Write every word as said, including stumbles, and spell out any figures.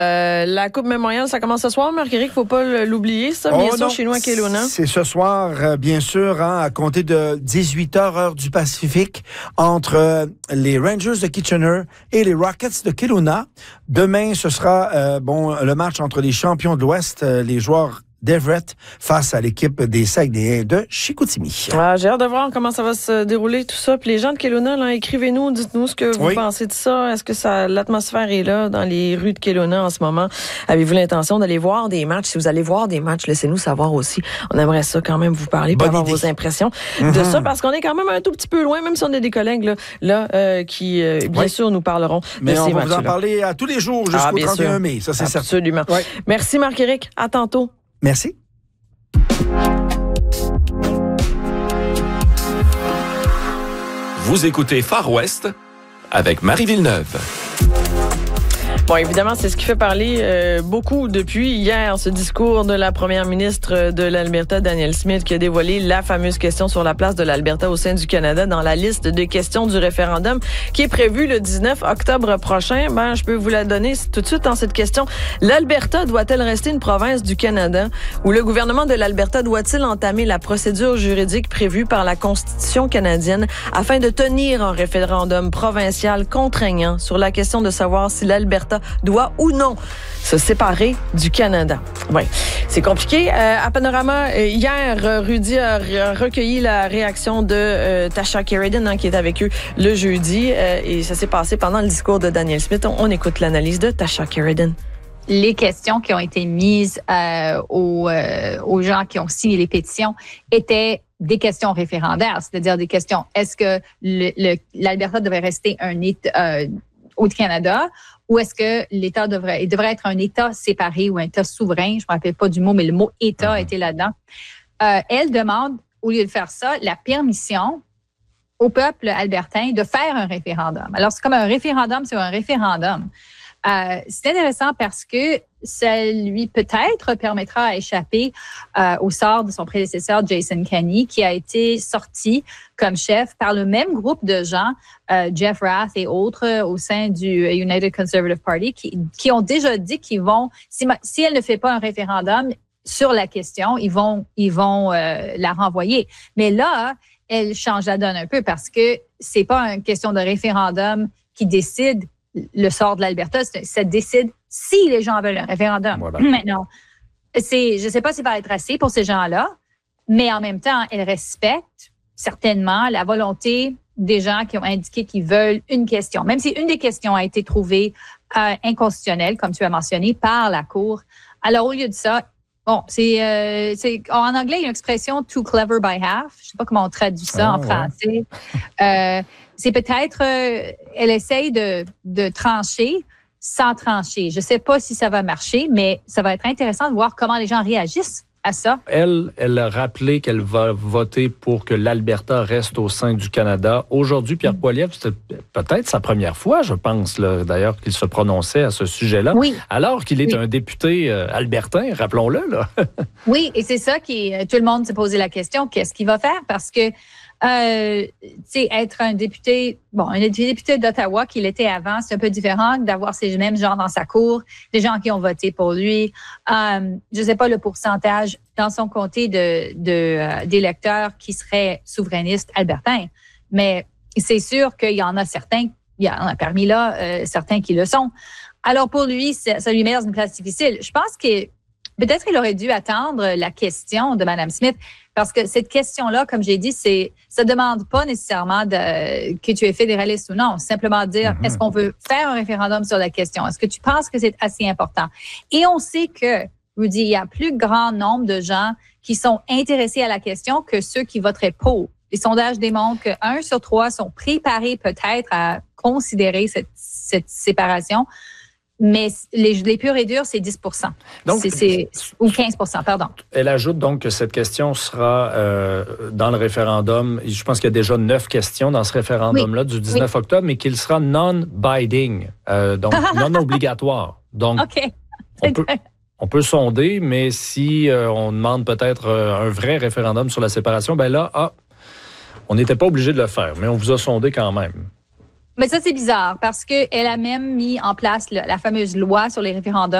Euh, la Coupe Mémorial, ça commence ce soir, Marguerite, il ne faut pas l'oublier, ça, bien oh, sûr, non. chez nous à Kelowna. C'est ce soir, euh, bien sûr, hein, à compter de dix-huit heures, heure du Pacifique, entre euh, les Rangers de Kitchener et les Rockets de Kelowna. Demain, ce sera euh, bon le match entre les champions de l'Ouest, euh, les joueurs d'Everett face à l'équipe des Saguenayens de Chicoutimi. Ah, j'ai hâte de voir comment ça va se dérouler, tout ça. Puis les gens de Kelowna, là, écrivez-nous, dites-nous ce que vous oui. pensez de ça. Est-ce que ça, l'atmosphère est là dans les rues de Kelowna en ce moment? Avez-vous l'intention d'aller voir des matchs? Si vous allez voir des matchs, laissez-nous savoir aussi. On aimerait ça quand même vous parler, pour avoir vos impressions mm-hmm. de ça, parce qu'on est quand même un tout petit peu loin, même si on a des collègues là, là euh, qui, euh, bien oui. sûr, nous parleront Mais de on ces va vous en matchs-là. parler à tous les jours jusqu'au ah, trente et un mai. Ça, c'est certain. Absolument. Ouais. Merci, Marc-Éric. À tantôt. Merci. Vous écoutez Far West avec Marie Villeneuve. Bon, évidemment, c'est ce qui fait parler euh, beaucoup depuis hier, ce discours de la première ministre de l'Alberta, Danielle Smith, qui a dévoilé la fameuse question sur la place de l'Alberta au sein du Canada dans la liste de questions du référendum qui est prévue le dix-neuf octobre prochain. Ben, je peux vous la donner tout de suite dans cette question. L'Alberta doit-elle rester une province du Canada ou le gouvernement de l'Alberta doit-il entamer la procédure juridique prévue par la Constitution canadienne afin de tenir un référendum provincial contraignant sur la question de savoir si l'Alberta doit ou non se séparer du Canada. Oui, c'est compliqué. Euh, à Panorama, euh, hier, Rudy a recueilli la réaction de euh, Tasha Sheridan, hein, qui est avec eux le jeudi, euh, et ça s'est passé pendant le discours de Danielle Smith. On, on écoute l'analyse de Tasha Sheridan. Les questions qui ont été mises euh, aux, euh, aux gens qui ont signé les pétitions étaient des questions référendaires, c'est-à-dire des questions, est-ce que le, le, l'Alberta devrait rester un État euh, au Canada ou est-ce que l'État devrait, il devrait être un État séparé ou un État souverain? Je ne me rappelle pas du mot, mais le mot État était là-dedans. Euh, elle demande, au lieu de faire ça, la permission au peuple albertain de faire un référendum. Alors, c'est comme un référendum sur un référendum. Euh, c'est intéressant parce que ça lui peut-être permettra à échapper euh, au sort de son prédécesseur Jason Kenney, qui a été sorti comme chef par le même groupe de gens, euh, Jeff Rath et autres, euh, au sein du United Conservative Party, qui, qui ont déjà dit qu'ils vont, si, si elle ne fait pas un référendum sur la question, ils vont, ils vont euh, la renvoyer. Mais là, elle change la donne un peu parce que c'est pas une question de référendum qui décide le sort de l'Alberta, ça décide si les gens veulent un référendum. Voilà. Maintenant, c'est, je ne sais pas si ça va être assez pour ces gens-là, mais en même temps, elle respecte certainement la volonté des gens qui ont indiqué qu'ils veulent une question, même si une des questions a été trouvée euh, inconstitutionnelle, comme tu as mentionné, par la Cour. Alors, au lieu de ça, bon, c'est, euh, c'est en anglais, il y a une expression « too clever by half ». Je ne sais pas comment on traduit ça oh, en français. Ouais. Euh, c'est peut-être, euh, elle essaye de, de trancher sans trancher. Je ne sais pas si ça va marcher, mais ça va être intéressant de voir comment les gens réagissent à ça. Elle, elle a rappelé qu'elle va voter pour que l'Alberta reste au sein du Canada. Aujourd'hui, Pierre Poilievre, c'était peut-être sa première fois, je pense, là, d'ailleurs, qu'il se prononçait à ce sujet-là. Oui. Alors qu'il est oui. un député euh, albertain, rappelons-le. Là. Oui, et c'est ça qui, tout le monde s'est posé la question, qu'est-ce qu'il va faire? Parce que Euh, tu sais, être un député, bon, un député d'Ottawa qu'il était avant, c'est un peu différent d'avoir ces mêmes gens dans sa cour, des gens qui ont voté pour lui. Euh, je sais pas le pourcentage dans son comté de, de euh, d'électeurs qui seraient souverainistes albertains, mais c'est sûr qu'il y en a certains, il y en a parmi là euh, certains qui le sont. Alors pour lui, ça, ça lui met dans une place difficile. Je pense que peut-être il aurait dû attendre la question de Mme Smith. Parce que cette question-là, comme j'ai dit, c'est, ça demande pas nécessairement de, que tu aies fédéraliste ou non. Simplement dire, mm-hmm. est-ce qu'on veut faire un référendum sur la question? Est-ce que tu penses que c'est assez important? Et on sait que, je vous dis, il y a plus grand nombre de gens qui sont intéressés à la question que ceux qui voteraient pour. Les sondages démontrent que un sur trois sont préparés peut-être à considérer cette, cette séparation. Mais les, les purs et durs, c'est dix pour cent. Donc, c'est, c'est, ou quinze pour cent, pardon. Elle ajoute donc que cette question sera euh, dans le référendum. Je pense qu'il y a déjà neuf questions dans ce référendum-là oui. du dix-neuf oui. octobre, mais qu'il sera non-binding, euh, donc non obligatoire. Donc, okay. on, peut, on peut sonder, mais si euh, on demande peut-être euh, un vrai référendum sur la séparation, ben là, ah, on n'était pas obligé de le faire, mais on vous a sondé quand même. Mais ça, c'est bizarre parce qu'elle a même mis en place la, la fameuse loi sur les référendums.